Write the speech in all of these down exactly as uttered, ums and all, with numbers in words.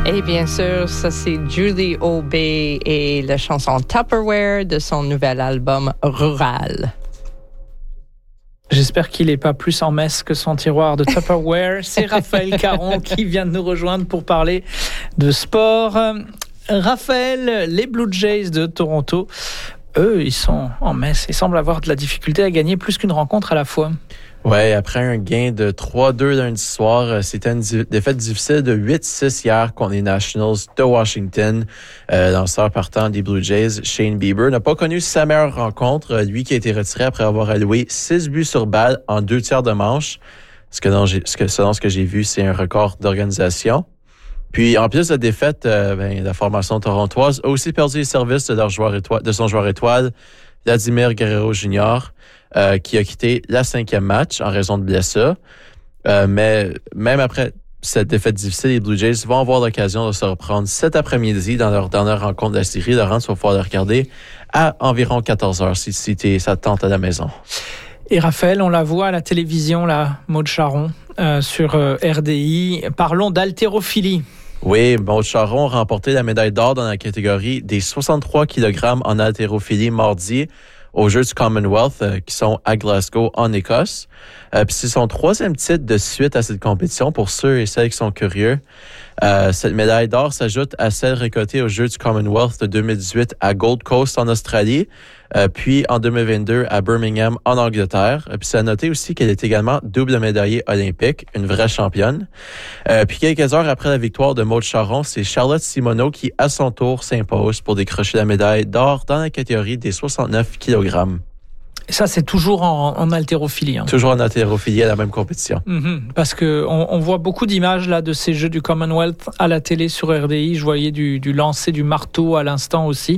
Et bien sûr, ça c'est Julie Aubé et la chanson Tupperware de son nouvel album Rural. J'espère qu'il n'est pas plus en messe que son tiroir de Tupperware. C'est Raphaël Caron qui vient de nous rejoindre pour parler de sport. Raphaël, les Blue Jays de Toronto, eux, ils sont en messe. Ils semblent avoir de la difficulté à gagner plus qu'une rencontre à la fois. Ouais, après un gain de trois deux lundi soir, c'était une défaite difficile de huit six hier contre les Nationals de Washington. Euh, lanceur partant des Blue Jays, Shane Bieber, n'a pas connu sa meilleure rencontre. Lui qui a été retiré après avoir alloué six buts sur balle en deux tiers de manche. Ce que, non, ce que, selon ce que j'ai vu, c'est un record d'organisation. Puis, en plus de la défaite, euh, ben, la formation torontoise a aussi perdu les services de, leur joueur étoile, de son joueur étoile, Vladimir Guerrero junior, euh, qui a quitté la cinquième match en raison de blessure. Euh, mais même après cette défaite difficile, les Blue Jays vont avoir l'occasion de se reprendre cet après-midi dans leur dernière rencontre de la série. Laurent, tu vas pouvoir le regarder à environ quatorze heures si, si t'es, ça te tente à la maison. Et Raphaël, on la voit à la télévision, là, Maud Charron, euh, sur euh, R D I. Parlons d'haltérophilie. Oui, Maud Charron a remporté la médaille d'or dans la catégorie des soixante-trois kilogrammes en haltérophilie mardi aux Jeux du Commonwealth euh, qui sont à Glasgow, en Écosse. Euh, puis c'est son troisième titre de suite à cette compétition pour ceux et celles qui sont curieux. Euh, cette médaille d'or s'ajoute à celle récoltée aux Jeux du Commonwealth de deux mille dix-huit à Gold Coast en Australie, euh, puis en deux mille vingt-deux à Birmingham en Angleterre. Euh, puis c'est à noter aussi qu'elle est également double médaillée olympique, une vraie championne. Euh, puis quelques heures après la victoire de Maud Charron, c'est Charlotte Simoneau qui, à son tour, s'impose pour décrocher la médaille d'or dans la catégorie des soixante-neuf kilogrammes. Et ça, c'est toujours en, en haltérophilie. Hein. Toujours en haltérophilie à la même compétition. Mm-hmm, parce que on, on voit beaucoup d'images là de ces Jeux du Commonwealth à la télé sur R D I. Je voyais du, du lancer du marteau à l'instant aussi.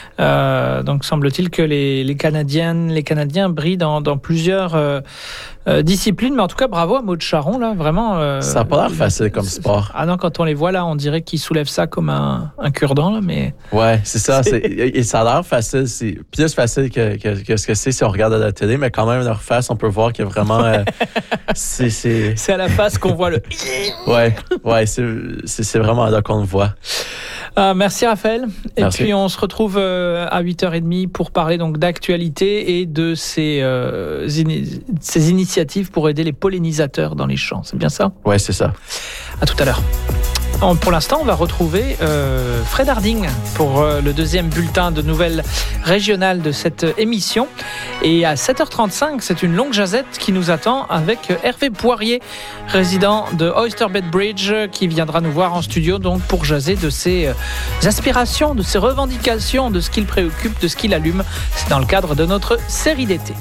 Euh, donc, semble-t-il que les, les Canadiennes, les Canadiens brillent dans, dans plusieurs euh, euh, disciplines. Mais en tout cas, bravo à Maud Charron là, vraiment. Euh, ça n'a pas l'air facile comme sport. Ah non, quand on les voit là, on dirait qu'ils soulèvent ça comme un, un cure-dent là, mais. Ouais, c'est ça. C'est... Et ça a l'air facile. C'est plus facile que, que, que ce que c'est si on regarde à la télé, mais quand même leur face, on peut voir que vraiment euh, c'est, c'est c'est à la face qu'on voit le ouais ouais c'est, c'est c'est vraiment là qu'on le voit. Euh, merci Raphaël. Et merci. Puis on se retrouve euh, à huit heures trente pour parler donc d'actualité et de ces euh, in- ces initiatives pour aider les pollinisateurs dans les champs. C'est bien ça? Ouais, c'est ça. À tout à l'heure. Pour l'instant, on va retrouver euh, Fred Harding pour euh, le deuxième bulletin de nouvelles régionales de cette émission. Et à sept heures trente-cinq, c'est une longue jazette qui nous attend avec Hervé Poirier, résident de Oyster Bay Bridge, qui viendra nous voir en studio donc pour jaser de ses euh, aspirations, de ses revendications, de ce qu'il préoccupe, de ce qu'il allume. C'est dans le cadre de notre série d'été.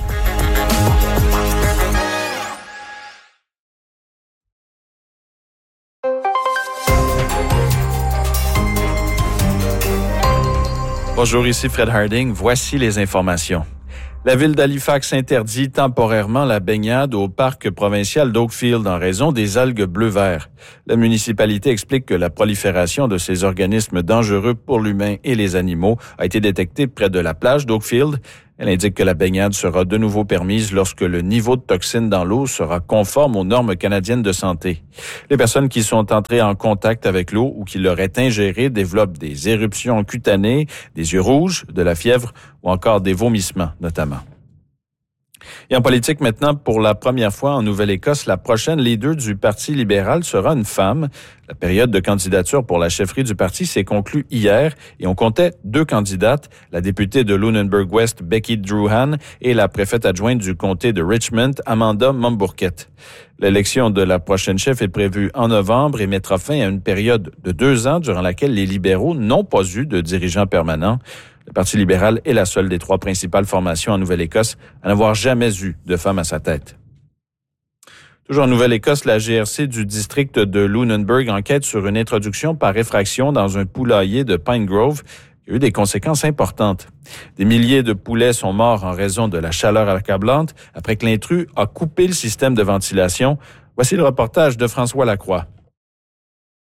Bonjour, ici Fred Harding. Voici les informations. La ville d'Halifax interdit temporairement la baignade au parc provincial d'Oakfield en raison des algues bleu-vert. La municipalité explique que la prolifération de ces organismes dangereux pour l'humain et les animaux a été détectée près de la plage d'Oakfield. Elle indique que la baignade sera de nouveau permise lorsque le niveau de toxines dans l'eau sera conforme aux normes canadiennes de santé. Les personnes qui sont entrées en contact avec l'eau ou qui l'auraient ingérée développent des éruptions cutanées, des yeux rouges, de la fièvre ou encore des vomissements notamment. Et en politique maintenant, pour la première fois en Nouvelle-Écosse, la prochaine leader du Parti libéral sera une femme. La période de candidature pour la chefferie du parti s'est conclue hier et on comptait deux candidates, la députée de Lunenburg-West, Becky Druhan, et la préfète adjointe du comté de Richmond, Amanda Mombourquette. L'élection de la prochaine chef est prévue en novembre et mettra fin à une période de deux ans durant laquelle les libéraux n'ont pas eu de dirigeant permanent. Le Parti libéral est la seule des trois principales formations en Nouvelle-Écosse à n'avoir jamais eu de femme à sa tête. Toujours en Nouvelle-Écosse, la G R C du district de Lunenburg enquête sur une introduction par effraction dans un poulailler de Pine Grove qui a eu des conséquences importantes. Des milliers de poulets sont morts en raison de la chaleur accablante après que l'intrus a coupé le système de ventilation. Voici le reportage de François Lacroix.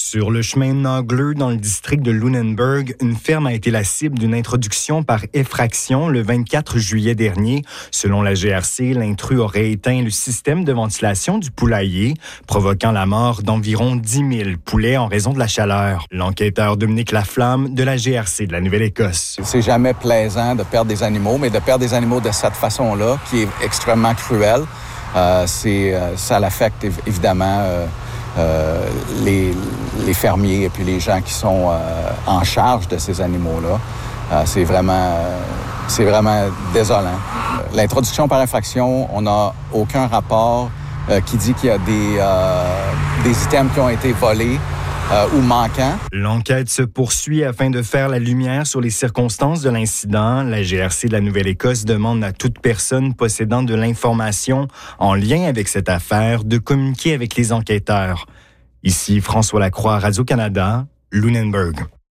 Sur le chemin Nagleux, dans le district de Lunenburg, une ferme a été la cible d'une introduction par effraction le vingt-quatre juillet dernier. Selon la G R C, l'intrus aurait éteint le système de ventilation du poulailler, provoquant la mort d'environ dix mille poulets en raison de la chaleur. L'enquêteur Dominique Laflamme de la G R C de la Nouvelle-Écosse. C'est jamais plaisant de perdre des animaux, mais de perdre des animaux de cette façon-là, qui est extrêmement cruelle, euh, c'est, euh, ça l'affecte évidemment euh, Euh, les, les fermiers et puis les gens qui sont euh, en charge de ces animaux-là. Euh, c'est vraiment, euh, c'est vraiment désolant. L'introduction par infraction, on n'a aucun rapport euh, qui dit qu'il y a des, euh, des items qui ont été volés euh, ou manquants. L'enquête se poursuit afin de faire la lumière sur les circonstances de l'incident. La G R C de la Nouvelle-Écosse demande à toute personne possédant de l'information en lien avec cette affaire de communiquer avec les enquêteurs. Ici François Lacroix, Radio-Canada, Lunenburg.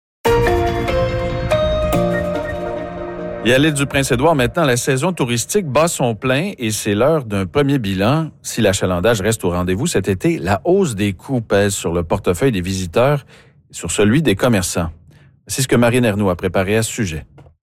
Et à l'île du Prince-Édouard, maintenant, la saison touristique bat son plein et c'est l'heure d'un premier bilan. Si l'achalandage reste au rendez-vous cet été, la hausse des coûts pèse sur le portefeuille des visiteurs et sur celui des commerçants. C'est ce que Marine Ernoult a préparé à ce sujet.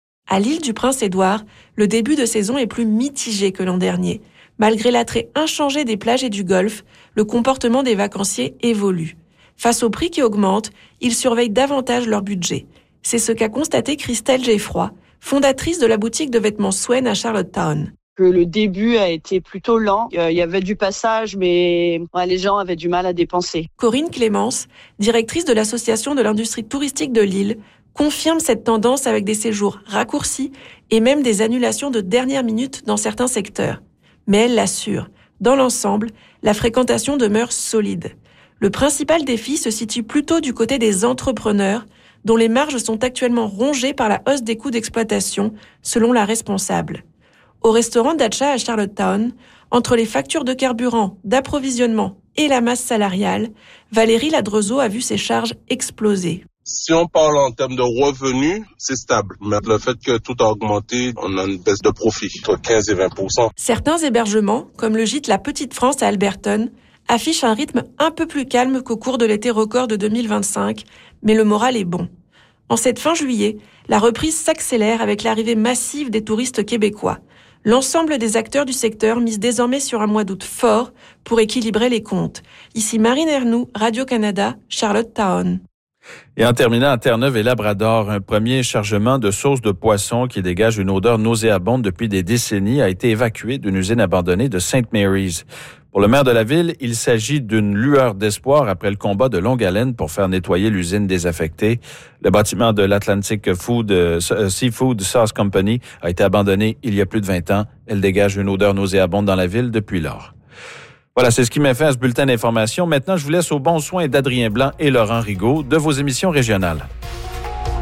À l'île du Prince-Édouard, le début de saison est plus mitigé que l'an dernier. Malgré l'attrait inchangé des plages et du golfe, le comportement des vacanciers évolue. Face aux prix qui augmentent, ils surveillent davantage leur budget. C'est ce qu'a constaté Christelle Geffroy, fondatrice de la boutique de vêtements Swaine à Charlottetown. Que le début a été plutôt lent. Il y avait du passage, mais ouais, les gens avaient du mal à dépenser. Corinne Clémence, directrice de l'association de l'industrie touristique de l'île, confirme cette tendance avec des séjours raccourcis et même des annulations de dernière minute dans certains secteurs. Mais elle l'assure, dans l'ensemble, la fréquentation demeure solide. Le principal défi se situe plutôt du côté des entrepreneurs, dont les marges sont actuellement rongées par la hausse des coûts d'exploitation, selon la responsable. Au restaurant Dacha à Charlottetown, entre les factures de carburant, d'approvisionnement et la masse salariale, Valérie Ladrezeau a vu ses charges exploser. Si on parle en termes de revenus, c'est stable. Mais le fait que tout a augmenté, on a une baisse de profit, entre quinze et vingt pour cent. Certains hébergements, comme le gîte La Petite France à Alberton, affichent un rythme un peu plus calme qu'au cours de l'été record de deux mille vingt-cinq, mais le moral est bon. En cette fin juillet, la reprise s'accélère avec l'arrivée massive des touristes québécois. L'ensemble des acteurs du secteur misent désormais sur un mois d'août fort pour équilibrer les comptes. Ici Marine Ernoult, Radio-Canada, Charlottetown. Et en terminant, à Terre-Neuve et Labrador, un premier chargement de sauce de poisson qui dégage une odeur nauséabonde depuis des décennies a été évacué d'une usine abandonnée de Saint Mary's. Pour le maire de la ville, il s'agit d'une lueur d'espoir après le combat de longue haleine pour faire nettoyer l'usine désaffectée. Le bâtiment de l'Atlantic Food, euh, Seafood Sauce Company a été abandonné il y a plus de vingt ans. Elle dégage une odeur nauséabonde dans la ville depuis lors. Voilà, c'est ce qui m'a fait à ce bulletin d'information. Maintenant, je vous laisse aux bons soins d'Adrien Blanc et Laurent Rigaud de vos émissions régionales.